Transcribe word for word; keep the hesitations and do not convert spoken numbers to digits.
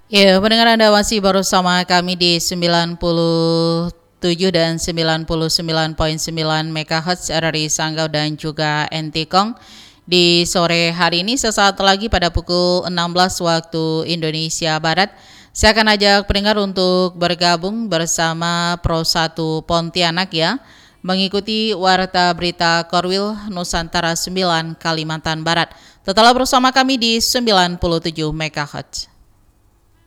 Ya, pendengar Anda masih bersama kami di sembilan puluh tujuh dan sembilan puluh sembilan koma sembilan MHz R R I Sanggau dan juga Entikong. Di sore hari ini sesaat lagi pada pukul enam belas waktu Indonesia Barat, saya akan ajak pendengar untuk bergabung bersama Pro satu Pontianak ya, mengikuti Warta Berita Korwil Nusantara sembilan Kalimantan Barat. Tetaplah bersama kami di sembilan puluh tujuh MHz.